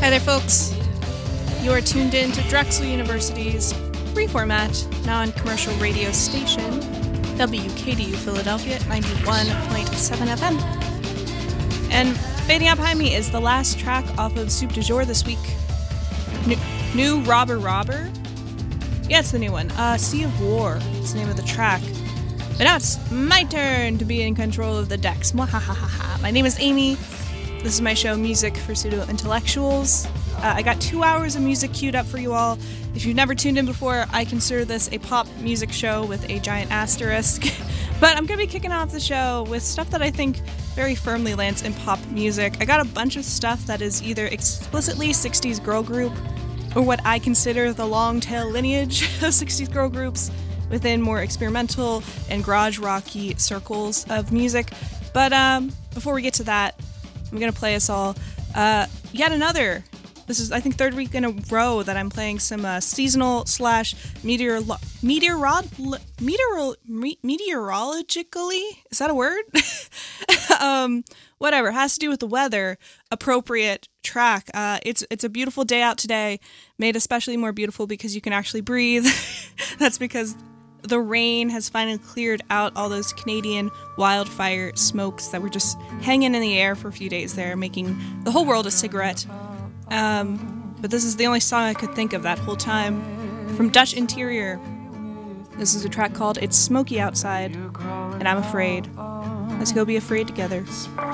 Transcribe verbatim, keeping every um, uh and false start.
Hi there, folks. You are tuned in to Drexel University's free format, non-commercial radio station, W K D U Philadelphia at ninety-one point seven F M. And fading out behind me is the last track off of Soup du Jour this week. New, new Robber Robber? Yeah, it's the new one. Uh, Sea of War is the name of the track. But now it's my turn to be in control of the decks. Mwahahaha. My name is Amy. This is my show, Music for Pseudo-Intellectuals. Uh, I got two hours of music queued up for you all. If you've never tuned in before, I consider this a pop music show with a giant asterisk. But I'm going to be kicking off the show with stuff that I think very firmly lands in pop music. I got a bunch of stuff that is either explicitly sixties girl group or what I consider the long tail lineage of sixties girl groups within more experimental and garage rocky circles of music. But um, before we get to that, I'm going to play us all uh, yet another. This is, I think, third week in a row that I'm playing some uh, seasonal slash meteor meteorod meteor me, meteorologically. Is that a word? um, whatever has to do with the weather. Appropriate track. Uh, it's it's a beautiful day out today, made especially more beautiful because you can actually breathe. That's because the rain has finally cleared out all those Canadian wildfire smokes that were just hanging in the air for a few days there, making the whole world a cigarette. Um, but this is the only song I could think of that whole time. From Dutch Interior. This is a track called It's Smoky Outside, and I'm Afraid. Let's go be afraid together.